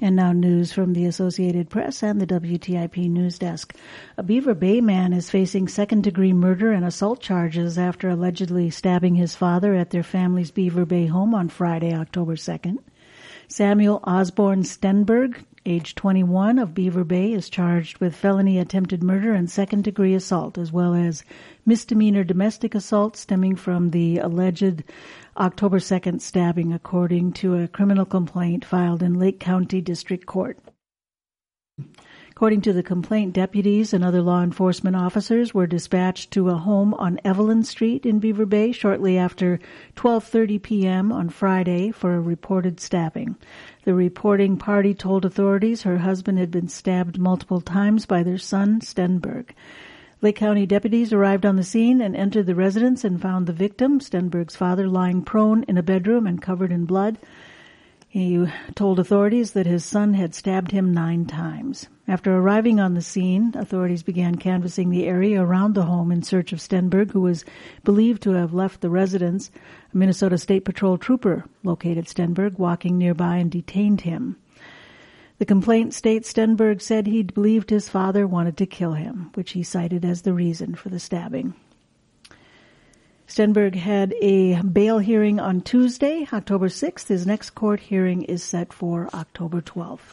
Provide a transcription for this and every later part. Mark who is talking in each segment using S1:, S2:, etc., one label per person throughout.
S1: And now news from the Associated Press and the WTIP News Desk. A Beaver Bay man is facing second-degree murder and assault charges after allegedly stabbing his father at their family's Beaver Bay home on Friday, October 2nd. Samuel Osborne Stenberg, age 21, of Beaver Bay, is charged with felony attempted murder and second-degree assault, as well as misdemeanor domestic assault stemming from the alleged October 2nd stabbing, according to a criminal complaint filed in Lake County District Court. According to the complaint, deputies and other law enforcement officers were dispatched to a home on Evelyn Street in Beaver Bay shortly after 12:30 p.m. on Friday for a reported stabbing. The reporting party told authorities her husband had been stabbed multiple times by their son, Stenberg. Lake County deputies arrived on the scene and entered the residence and found the victim, Stenberg's father, lying prone in a bedroom and covered in blood. He told authorities that his son had stabbed him 9 times. After arriving on the scene, authorities began canvassing the area around the home in search of Stenberg, who was believed to have left the residence. A Minnesota State Patrol trooper located Stenberg walking nearby and detained him. The complaint states Stenberg said he believed his father wanted to kill him, which he cited as the reason for the stabbing. Stenberg had a bail hearing on Tuesday, October 6th. His next court hearing is set for October 12th.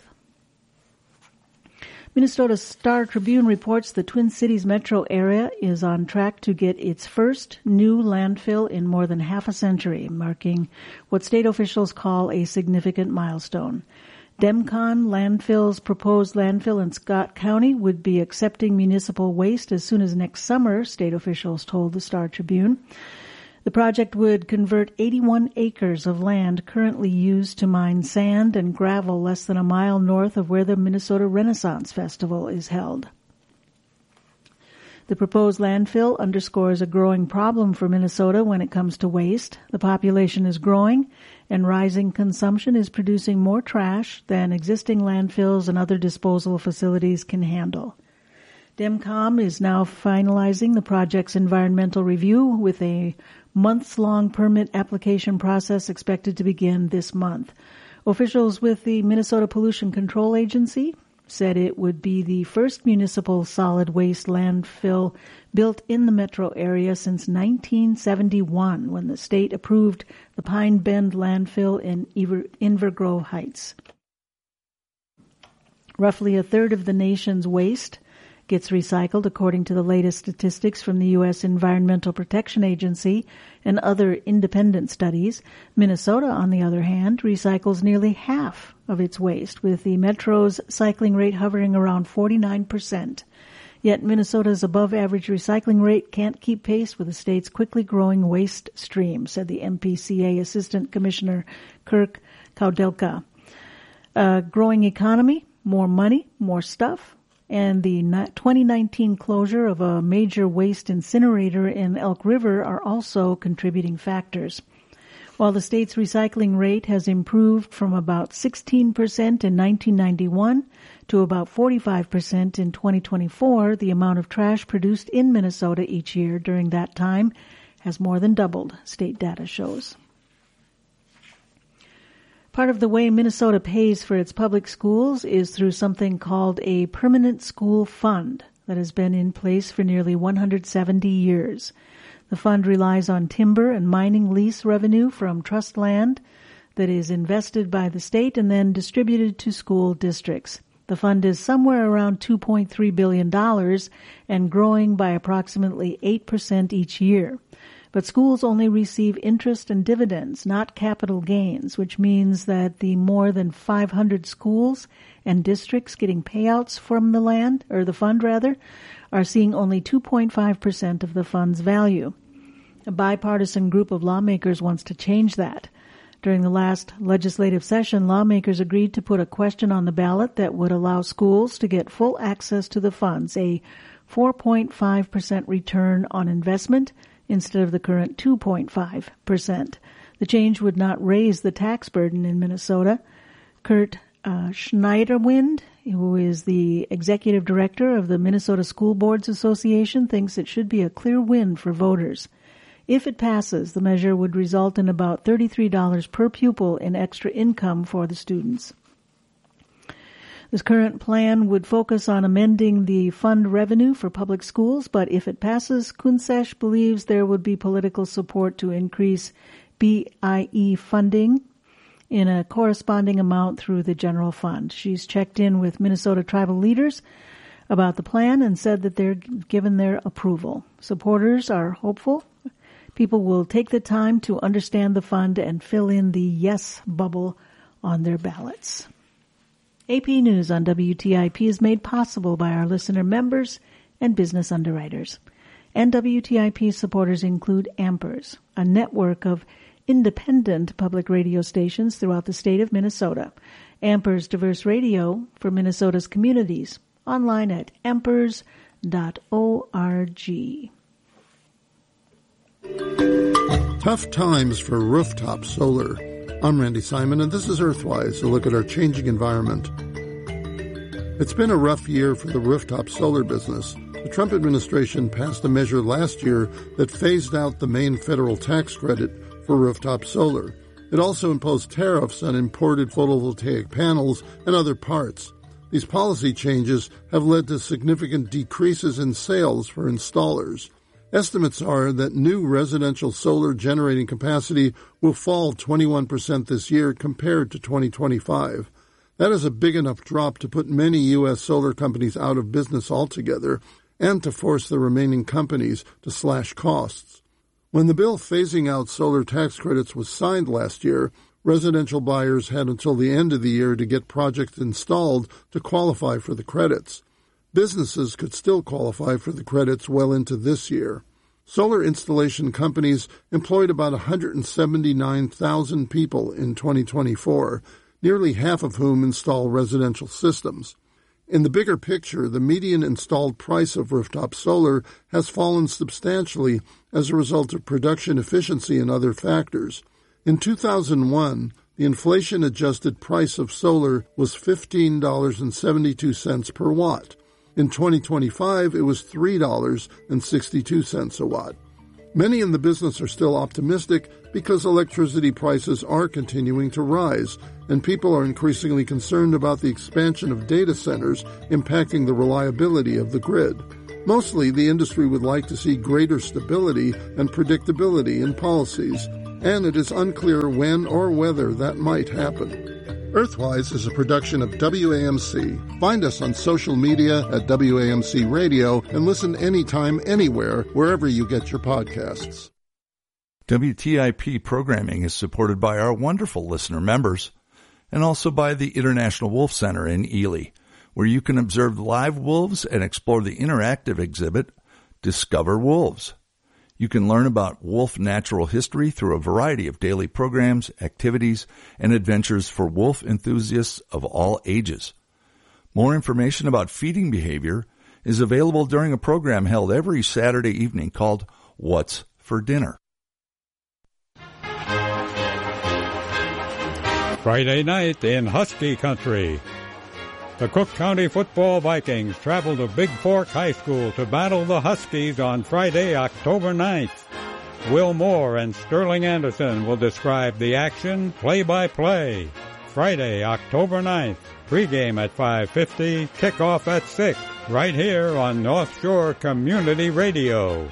S1: Minnesota Star Tribune reports the Twin Cities metro area is on track to get its first new landfill in more than half a century, marking what state officials call a significant milestone. Demcon Landfill's proposed landfill in Scott County would be accepting municipal waste as soon as next summer, state officials told the Star Tribune. The project would convert 81 acres of land currently used to mine sand and gravel less than a mile north of where the Minnesota Renaissance Festival is held. The proposed landfill underscores a growing problem for Minnesota when it comes to waste. The population is growing, and rising consumption is producing more trash than existing landfills and other disposal facilities can handle. DEMCOM is now finalizing the project's environmental review with a months-long permit application process expected to begin this month. Officials with the Minnesota Pollution Control Agency said it would be the first municipal solid waste landfill built in the metro area since 1971, when the state approved the Pine Bend landfill in Inver Grove Heights. Roughly a third of the nation's waste gets recycled, according to the latest statistics from the U.S. Environmental Protection Agency and other independent studies. Minnesota, on the other hand, recycles nearly half of its waste, with the metro's cycling rate hovering around 49%. Yet Minnesota's above-average recycling rate can't keep pace with the state's quickly growing waste stream, said the MPCA Assistant Commissioner Kirk Kaudelka. A growing economy, more money, more stuff, and the 2019 closure of a major waste incinerator in Elk River are also contributing factors. While the state's recycling rate has improved from about 16% in 1991 to about 45% in 2024, the amount of trash produced in Minnesota each year during that time has more than doubled, state data shows. Part of the way Minnesota pays for its public schools is through something called a permanent school fund that has been in place for nearly 170 years. The fund relies on timber and mining lease revenue from trust land that is invested by the state and then distributed to school districts. The fund is somewhere around $2.3 billion and growing by approximately 8% each year. But schools only receive interest and dividends, not capital gains, which means that the more than 500 schools and districts getting payouts from the fund, are seeing only 2.5% of the fund's value. A bipartisan group of lawmakers wants to change that. During the last legislative session, lawmakers agreed to put a question on the ballot that would allow schools to get full access to the funds, a 4.5% return on investment, instead of the current 2.5%. The change would not raise the tax burden in Minnesota. Kurt Schneiderwind, who is the executive director of the Minnesota School Boards Association, thinks it should be a clear win for voters. If it passes, the measure would result in about $33 per pupil in extra income for the students. This current plan would focus on amending the fund revenue for public schools, but if it passes, Kuncesh believes there would be political support to increase BIE funding in a corresponding amount through the general fund. She's checked in with Minnesota tribal leaders about the plan and said that they're given their approval. Supporters are hopeful people will take the time to understand the fund and fill in the yes bubble on their ballots. AP News on WTIP is made possible by our listener members and business underwriters. And WTIP supporters include Ampers, a network of independent public radio stations throughout the state of Minnesota. Ampers Diverse Radio for Minnesota's communities. Online at ampers.org.
S2: Tough times for rooftop solar. I'm Randy Simon, and this is Earthwise, a look at our changing environment. It's been a rough year for the rooftop solar business. The Trump administration passed a measure last year that phased out the main federal tax credit for rooftop solar. It also imposed tariffs on imported photovoltaic panels and other parts. These policy changes have led to significant decreases in sales for installers. Estimates are that new residential solar generating capacity will fall 21% this year compared to 2025. That is a big enough drop to put many U.S. solar companies out of business altogether and to force the remaining companies to slash costs. When the bill phasing out solar tax credits was signed last year, residential buyers had until the end of the year to get projects installed to qualify for the credits. Businesses could still qualify for the credits well into this year. Solar installation companies employed about 179,000 people in 2024, nearly half of whom install residential systems. In the bigger picture, the median installed price of rooftop solar has fallen substantially as a result of production efficiency and other factors. In 2001, the inflation-adjusted price of solar was $15.72 per watt. In 2025, it was $3.62 a watt. Many in the business are still optimistic because electricity prices are continuing to rise, and people are increasingly concerned about the expansion of data centers impacting the reliability of the grid. Mostly, the industry would like to see greater stability and predictability in policies, and it is unclear when or whether that might happen. Earthwise is a production of WAMC. Find us on social media at WAMC Radio and listen anytime, anywhere, wherever you get your podcasts.
S3: WTIP programming is supported by our wonderful listener members and also by the International Wolf Center in Ely, where you can observe live wolves and explore the interactive exhibit, Discover Wolves. You can learn about wolf natural history through a variety of daily programs, activities, and adventures for wolf enthusiasts of all ages. More information about feeding behavior is available during a program held every Saturday evening called What's for Dinner?
S4: Friday night in Husky Country. The Cook County Football Vikings travel to Big Fork High School to battle the Huskies on Friday, October 9th. Will Moore and Sterling Anderson will describe the action play-by-play. Friday, October 9th, pregame at 5:50, kickoff at 6, right here on North Shore Community Radio.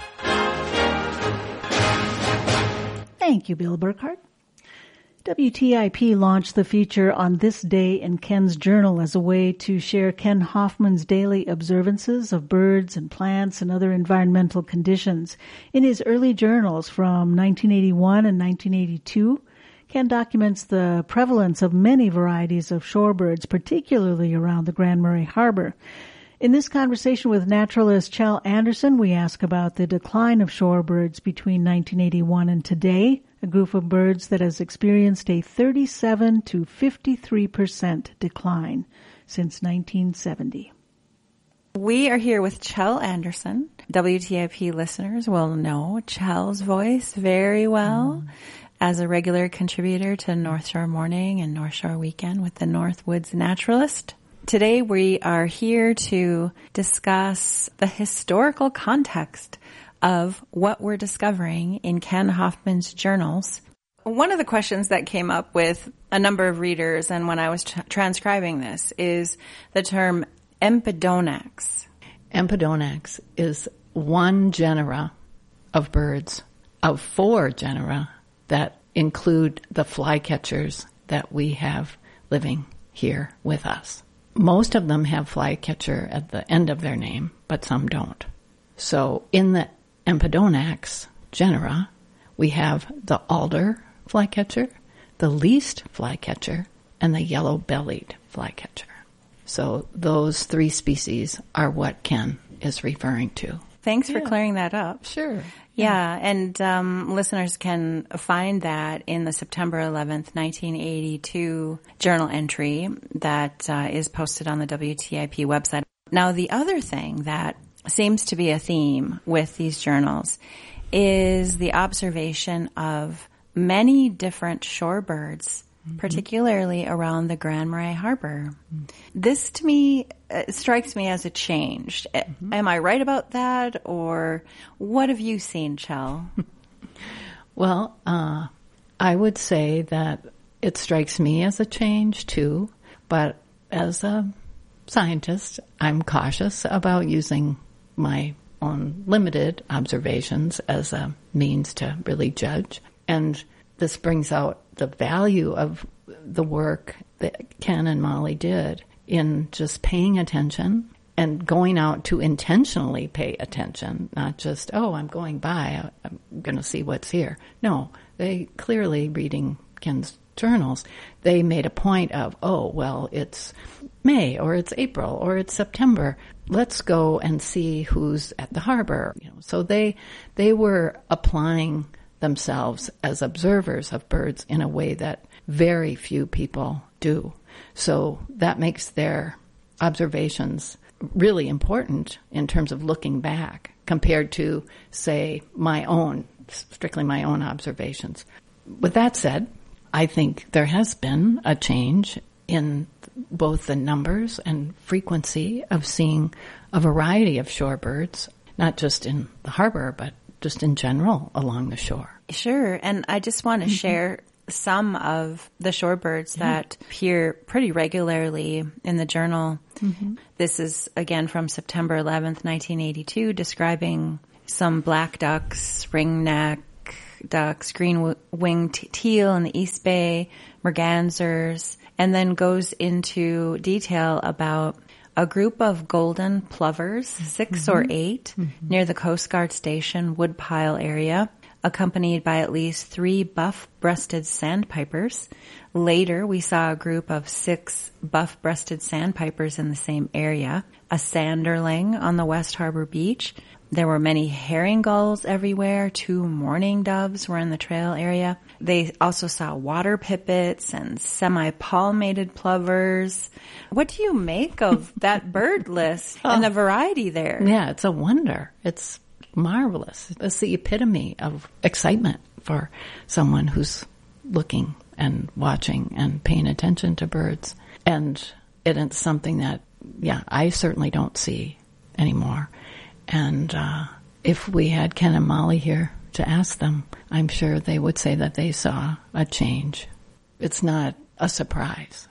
S1: Thank you, Bill Burkhart. WTIP launched the feature On This Day in Ken's Journal as a way to share Ken Hoffman's daily observances of birds and plants and other environmental conditions. In his early journals from 1981 and 1982, Ken documents the prevalence of many varieties of shorebirds, particularly around the Grand Marais Harbor. In this conversation with naturalist Kjell Andersen, we ask about the decline of shorebirds between 1981 and today, a group of birds that has experienced a 37 to 53% decline since 1970.
S5: We are here with Kjell Andersen. WTIP listeners will know Kjell's voice very well as a regular contributor to North Shore Morning and North Shore Weekend with the Northwoods Naturalist. Today we are here to discuss the historical context of what we're discovering in Ken Hoffman's journals. One of the questions that came up with a number of readers and when I was transcribing this is the term Empidonax.
S6: Empidonax is one genera of birds of 4 genera that include the flycatchers that we have living here with us. Most of them have flycatcher at the end of their name, but some don't. So in the Empidonax genera, we have the alder flycatcher, the least flycatcher, and the yellow-bellied flycatcher. So those 3 species are what Ken is referring to.
S5: Thanks for clearing that up.
S6: Sure.
S5: Yeah, and listeners can find that in the September 11th, 1982 journal entry that is posted on the WTIP website. Now, the other thing that seems to be a theme with these journals is the observation of many different shorebirds, particularly around the Grand Marais Harbor. This, to me, strikes me as a change. Am I right about that, or what have you seen, Chell?
S6: Well, I would say that it strikes me as a change, too, but as a scientist, I'm cautious about using my own limited observations as a means to really judge. And this brings out the value of the work that Ken and Molly did in just paying attention and going out to intentionally pay attention, not just, oh, I'm going by, I'm going to see what's here. No, they clearly, reading Ken's journals, they made a point of, oh, well, it's May or it's April or it's September. Let's go and see who's at the harbor. So they were applying themselves as observers of birds in a way that very few people do. So that makes their observations really important in terms of looking back compared to, say, strictly my own observations. With that said, I think there has been a change in both the numbers and frequency of seeing a variety of shorebirds, not just in the harbor, but just in general along the shore.
S5: Sure. And I just want to share some of the shorebirds that appear pretty regularly in the journal. This is, again, from September 11th, 1982, describing some black ducks, ringneck ducks, green-winged teal in the East Bay, mergansers, and then goes into detail about a group of golden plovers, 6 or 8, near the Coast Guard Station Woodpile area, accompanied by at least 3 buff-breasted sandpipers. Later, we saw a group of 6 buff-breasted sandpipers in the same area, a sanderling on the West Harbor Beach. There were many herring gulls everywhere. 2 mourning doves were in the trail area. They also saw water pipits and semi-palmated plovers. What do you make of that bird list and the variety there?
S6: Yeah, it's a wonder. It's marvelous. It's the epitome of excitement for someone who's looking and watching and paying attention to birds. And it's something that, I certainly don't see anymore. And if we had Ken and Molly here to ask them, I'm sure they would say that they saw a change. It's not a surprise.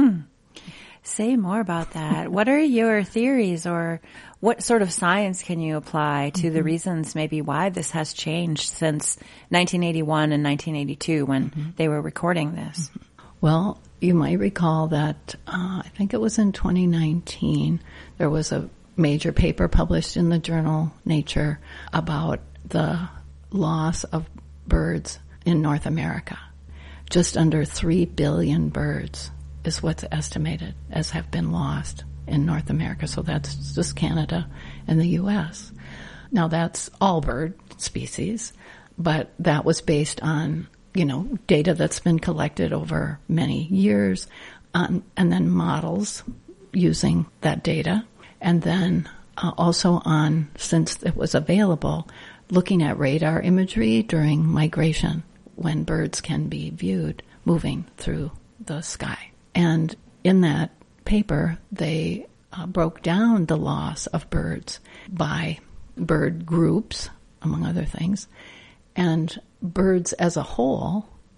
S5: Say more about that. What are your theories, or what sort of science can you apply to the reasons maybe why this has changed since 1981 and 1982 when they were recording this?
S6: Well, you might recall that I think it was in 2019, there was a major paper published in the journal Nature about the loss of birds in North America. Just under 3 billion birds is what's estimated as have been lost in North America. So that's just Canada and the U.S. Now that's all bird species, but that was based on, data that's been collected over many years, and then models using that data. And then also on, since it was available, looking at radar imagery during migration when birds can be viewed moving through the sky. And in that paper, they broke down the loss of birds by bird groups, among other things. And birds as a whole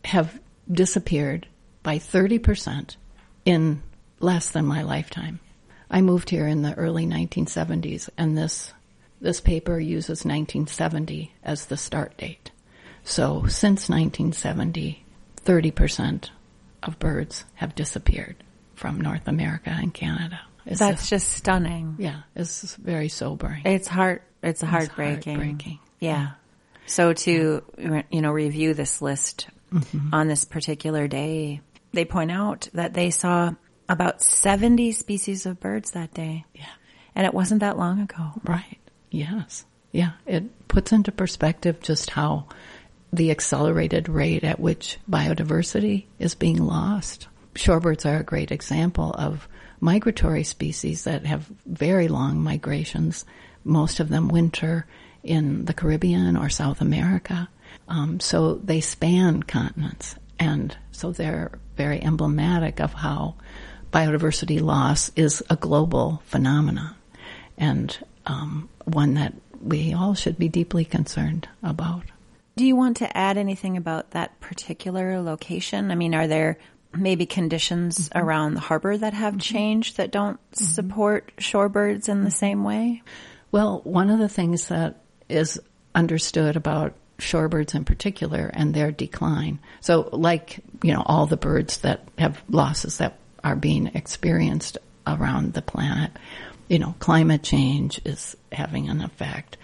S6: have disappeared by 30% in less than my lifetime. I moved here in the early 1970s, and this paper uses 1970 as the start date. So since 1970, 30% of birds have disappeared from North America and Canada.
S5: That's just stunning.
S6: Yeah, it's very sobering.
S5: It's heartbreaking. Yeah. So to review this list on this particular day, they point out that they saw about 70 species of birds that day.
S6: Yeah.
S5: And it wasn't that long ago.
S6: Right. Yes. Yeah. It puts into perspective just how the accelerated rate at which biodiversity is being lost. Shorebirds are a great example of migratory species that have very long migrations. Most of them winter in the Caribbean or South America. So they span continents. And so they're very emblematic of how biodiversity loss is a global phenomenon, and one that we all should be deeply concerned about.
S5: Do you want to add anything about that particular location? I mean, are there maybe conditions around the harbor that have changed that don't support shorebirds in the same way?
S6: Well, one of the things that is understood about shorebirds in particular and their decline. So like, all the birds that have losses that are being experienced around the planet, climate change is having an effect.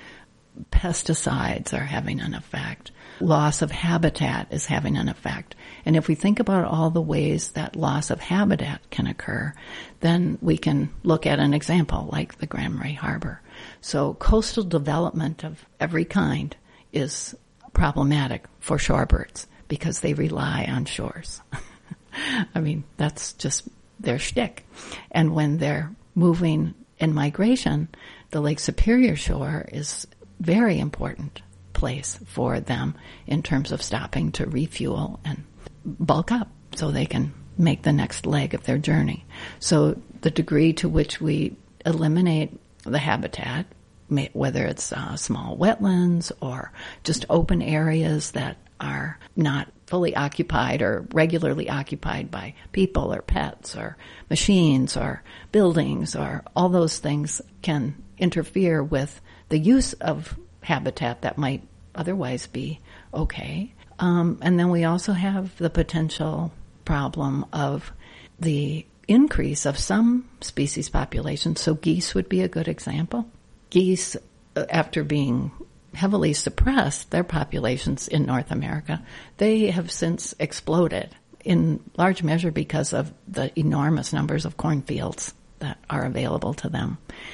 S6: Pesticides are having an effect. Loss of habitat is having an effect. And if we think about all the ways that loss of habitat can occur, then we can look at an example like the Grand Marais Harbor. So coastal development of every kind is problematic for shorebirds because they rely on shores. I mean, that's just their shtick. And when they're moving in migration, the Lake Superior shore is very important place for them in terms of stopping to refuel and bulk up so they can make the next leg of their journey. So the degree to which we eliminate the habitat, whether it's small wetlands or just open areas that are not fully occupied or regularly occupied by people or pets or machines or buildings, or all those things can interfere with the use of habitat that might otherwise be okay. And then we also have the potential problem of the increase of some species populations. So geese would be a good example. Geese, after being heavily suppressed, their populations in North America, they have since exploded in large measure because of the enormous numbers of cornfields that are available to them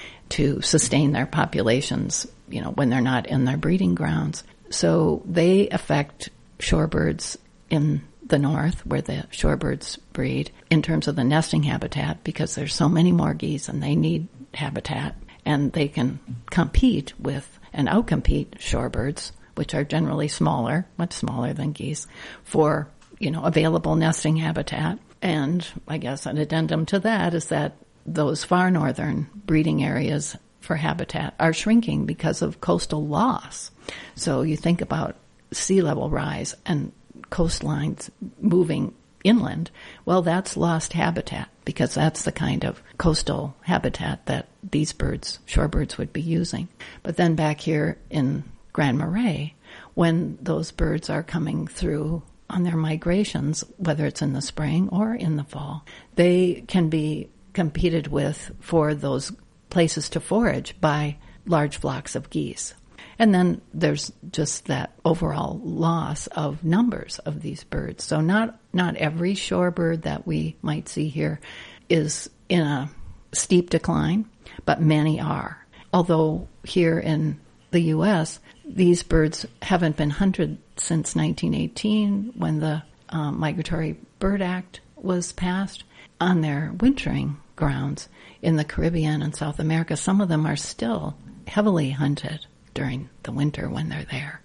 S6: to sustain their populations, when they're not in their breeding grounds. So they affect shorebirds in the north, where the shorebirds breed, in terms of the nesting habitat, because there's so many more geese and they need habitat, and they can compete with and outcompete shorebirds, which are generally smaller, much smaller than geese, for, available nesting habitat. And I guess an addendum to that is that those far northern breeding areas for habitat are shrinking because of coastal loss. So you think about sea level rise and coastlines moving inland. Well, that's lost habitat, because that's the kind of coastal habitat that these birds, shorebirds, would be using. But then back here in Grand Marais, when those birds are coming through on their migrations, whether it's in the spring or in the fall, they can be competed with for those places to forage by large flocks of geese. And then there's just that overall loss of numbers of these birds. So not every shorebird that we might see here is in a steep decline, but many are. Although here in the U.S., these birds haven't been hunted since 1918, when the Migratory Bird Act was passed. On their wintering grounds in the Caribbean and South America, some of them are still heavily hunted during the winter when they're there.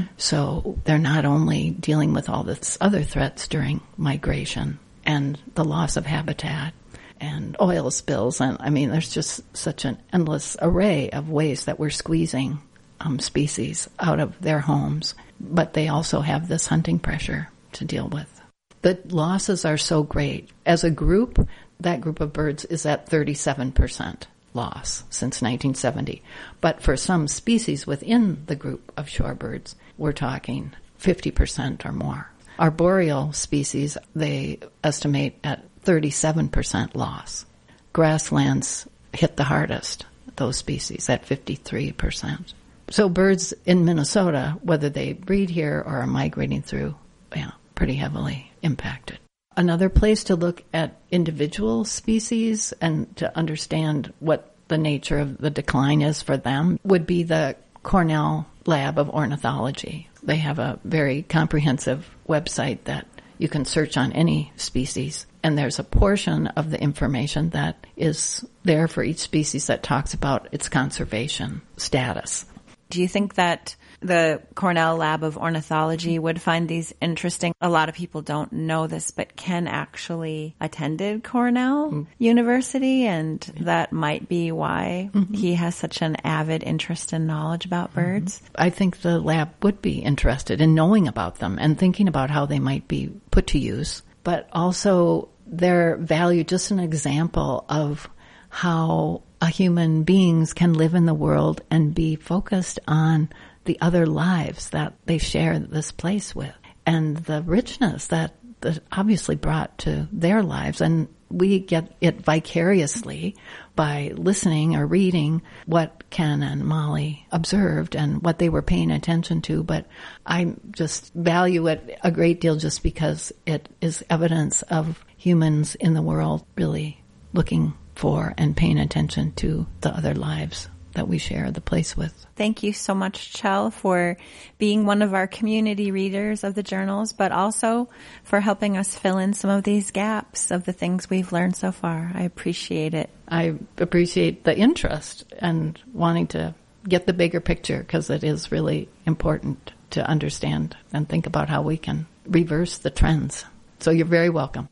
S6: So they're not only dealing with all this other threats during migration and the loss of habitat and oil spills, and there's just such an endless array of ways that we're squeezing species out of their homes, but they also have this hunting pressure to deal with. The losses are so great. As a group, that group of birds is at 37% loss since 1970. But for some species within the group of shorebirds, we're talking 50% or more. Our boreal species, they estimate at 37% loss. Grasslands hit the hardest, those species, at 53%. So birds in Minnesota, whether they breed here or are migrating through, pretty heavily impacted. Another place to look at individual species and to understand what the nature of the decline is for them would be the Cornell Lab of Ornithology. They have a very comprehensive website that you can search on any species, and there's a portion of the information that is there for each species that talks about its conservation status.
S5: Do you think that the Cornell Lab of Ornithology would find these interesting? A lot of people don't know this, but Ken actually attended Cornell University, and that might be why he has such an avid interest and knowledge about birds.
S6: I think the lab would be interested in knowing about them and thinking about how they might be put to use, but also their value, just an example of how human beings can live in the world and be focused on the other lives that they share this place with, and the richness that obviously brought to their lives. And we get it vicariously by listening or reading what Ken and Molly observed and what they were paying attention to. But I just value it a great deal just because it is evidence of humans in the world really looking for and paying attention to the other lives that we share the place with.
S5: Thank you so much, Chell, for being one of our community readers of the journals, but also for helping us fill in some of these gaps of the things we've learned so far. I appreciate it.
S6: I appreciate the interest and wanting to get the bigger picture, because it is really important to understand and think about how we can reverse the trends. So you're very welcome.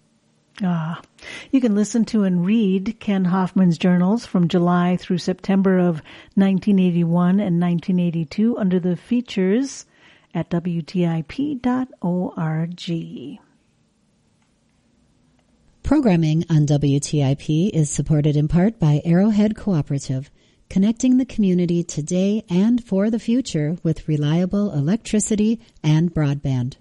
S1: You can listen to and read Ken Hoffman's journals from July through September of 1981 and 1982 under the features at WTIP.org.
S7: Programming on WTIP is supported in part by Arrowhead Cooperative, connecting the community today and for the future with reliable electricity and broadband.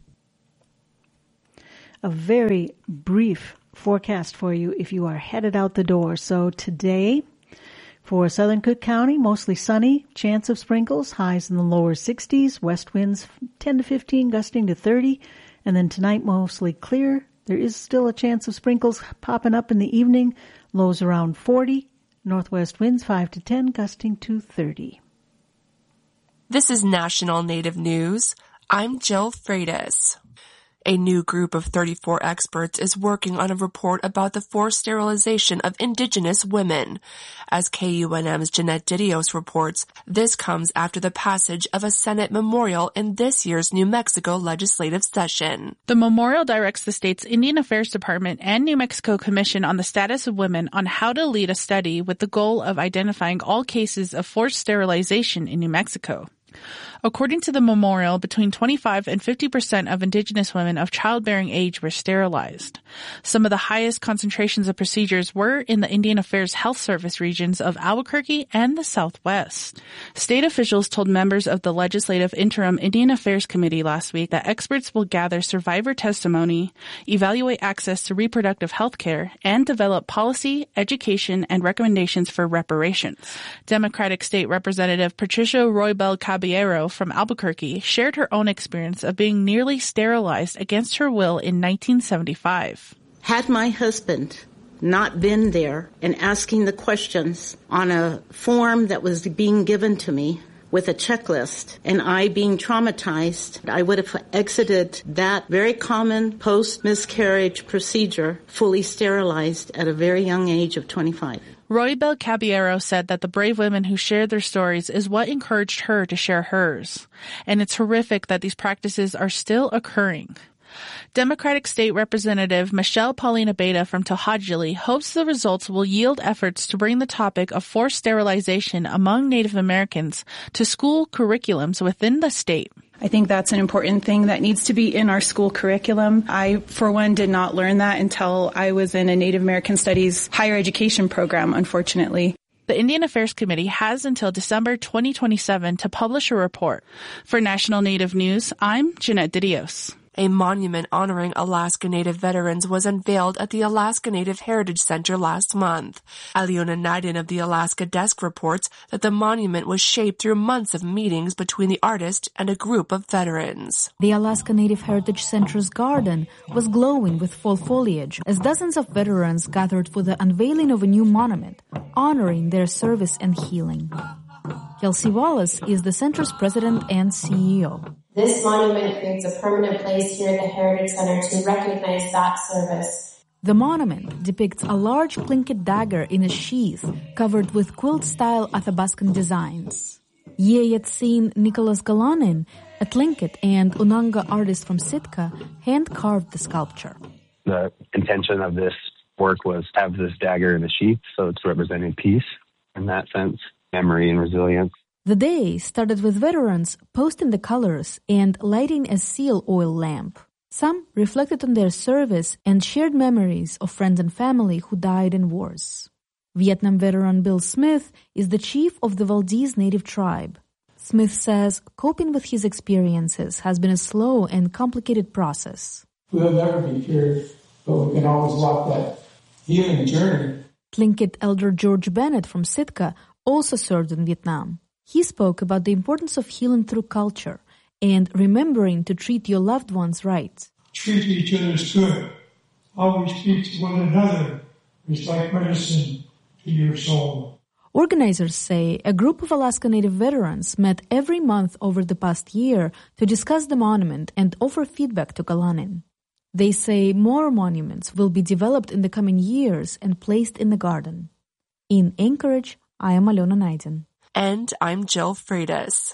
S1: A very brief forecast for you if you are headed out the door. So today, for southern Cook County, mostly sunny, chance of sprinkles, highs in the lower 60s, west winds 10 to 15, gusting to 30. And then tonight, mostly clear. There is still a chance of sprinkles popping up in the evening, lows around 40, northwest winds 5 to 10, gusting to 30.
S8: This is National Native News. I'm Jill Freitas. A new group of 34 experts is working on a report about the forced sterilization of Indigenous women. As KUNM's Jeanette Didios reports, this comes after the passage of a Senate memorial in this year's New Mexico legislative session.
S9: The memorial directs the state's Indian Affairs Department and New Mexico Commission on the Status of Women on how to lead a study with the goal of identifying all cases of forced sterilization in New Mexico. According to the memorial, between 25 and 50% of Indigenous women of childbearing age were sterilized. Some of the highest concentrations of procedures were in the Indian Affairs Health Service regions of Albuquerque and the Southwest. State officials told members of the Legislative Interim Indian Affairs Committee last week that experts will gather survivor testimony, evaluate access to reproductive health care, and develop policy, education, and recommendations for reparations. Democratic State Representative Patricia Roybal Caballero from Albuquerque shared her own experience of being nearly sterilized against her will in 1975.
S10: Had my husband not been there and asking the questions on a form that was being given to me with a checklist, and I being traumatized, I would have exited that very common post-miscarriage procedure fully sterilized at a very young age of 25.
S9: Roybal Caballero said that the brave women who shared their stories is what encouraged her to share hers. And it's horrific that these practices are still occurring. Democratic State Representative Michelle Paulina Beta from To'Hajiilee hopes the results will yield efforts to bring the topic of forced sterilization among Native Americans to school curriculums within the state.
S11: I think that's an important thing that needs to be in our school curriculum. I, for one, did not learn that until I was in a Native American Studies higher education program, unfortunately.
S9: The Indian Affairs Committee has until December 2027 to publish a report. For National Native News, I'm Jeanette de Dios.
S8: A monument honoring Alaska Native veterans was unveiled at the Alaska Native Heritage Center last month. Aliona Naiden of the Alaska Desk reports that the monument was shaped through months of meetings between the artist and a group of veterans.
S12: The Alaska Native Heritage Center's garden was glowing with fall foliage as dozens of veterans gathered for the unveiling of a new monument, honoring their service and healing. Kelsey Wallace is the center's president and CEO.
S13: This monument creates a permanent place here at the Heritage Center to recognize that service.
S12: The monument depicts a large Tlingit dagger in a sheath covered with quilt-style Athabascan designs. Yeyetsin Nicholas Galanin, a Tlingit and Unanga artist from Sitka, hand-carved the sculpture.
S14: The intention of this work was to have this dagger in a sheath, so it's representing peace in that sense, memory and resilience.
S12: The day started with veterans posting the colors and lighting a seal oil lamp. Some reflected on their service and shared memories of friends and family who died in wars. Vietnam veteran Bill Smith is the chief of the Valdez Native tribe. Smith says coping with his experiences has been a slow and complicated process.
S15: We'll never be cured, but we can always walk that healing journey.
S12: Tlingit elder George Bennett from Sitka also served in Vietnam. He spoke about the importance of healing through culture and remembering to treat your loved ones right.
S15: Treat each other as good. Always speak to one another. It's like medicine to your soul.
S12: Organizers say a group of Alaska Native veterans met every month over the past year to discuss the monument and offer feedback to Galanin. They say more monuments will be developed in the coming years and placed in the garden. In Anchorage, I am Aliona Naiden.
S8: And I'm Jill Freitas.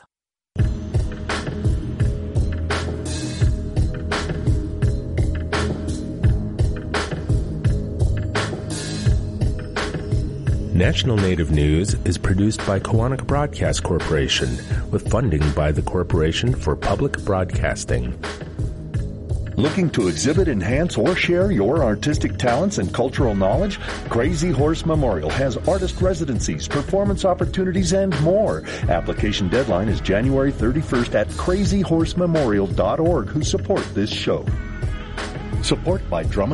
S16: National Native News is produced by Koahnic Broadcast Corporation with funding by the Corporation for Public Broadcasting.
S17: Looking to exhibit, enhance, or share your artistic talents and cultural knowledge? Crazy Horse Memorial has artist residencies, performance opportunities, and more. Application deadline is January 31st at crazyhorsememorial.org, who support this show. Support by Drummond